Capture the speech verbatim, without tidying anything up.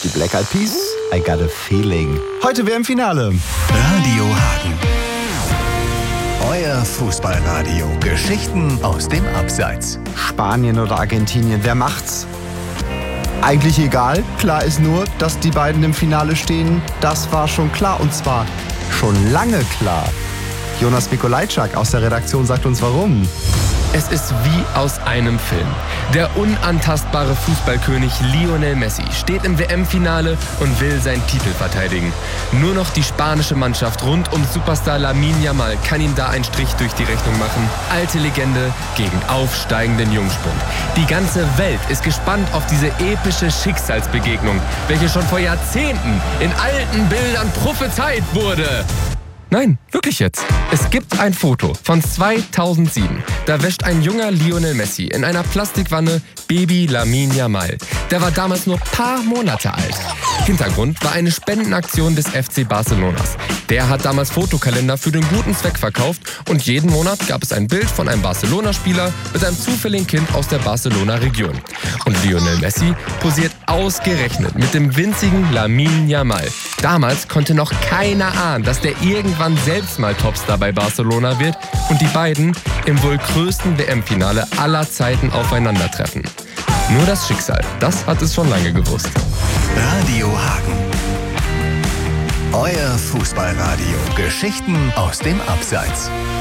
Die Black Eyed Peas, I Got a Feeling. Heute W M-Finale. Radio Hagen. Euer Fußballradio. Geschichten aus dem Abseits. Spanien oder Argentinien, wer macht's? Eigentlich egal. Klar ist nur, dass die beiden im Finale stehen. Das war schon klar, und zwar schon lange klar. Jonas Mikolajczak aus der Redaktion sagt uns warum. Es ist wie aus einem Film. Der unantastbare Fußballkönig Lionel Messi steht im W M-Finale und will seinen Titel verteidigen. Nur noch die spanische Mannschaft rund um Superstar Lamine Yamal kann ihm da einen Strich durch die Rechnung machen. Alte Legende gegen aufsteigenden Jungspund. Die ganze Welt ist gespannt auf diese epische Schicksalsbegegnung, welche schon vor Jahrzehnten in alten Bildern prophezeit wurde. Nein, wirklich jetzt. Es gibt ein Foto von zweitausendsieben. Da wäscht ein junger Lionel Messi in einer Plastikwanne Baby Lamine Yamal. Der war damals nur paar Monate alt. Hintergrund war eine Spendenaktion des F C Barcelonas. Der hat damals Fotokalender für den guten Zweck verkauft und jeden Monat gab es ein Bild von einem Barcelona-Spieler mit einem zufälligen Kind aus der Barcelona-Region. Und Lionel Messi posiert ausgerechnet mit dem winzigen Lamine Yamal. Damals konnte noch keiner ahnen, dass der irgendwann selbst mal Topstar bei Barcelona wird und die beiden im wohl größten W M-Finale aller Zeiten aufeinandertreffen. Nur das Schicksal, das hat es schon lange gewusst. Radio Hagen. Euer Fußballradio. Geschichten aus dem Abseits.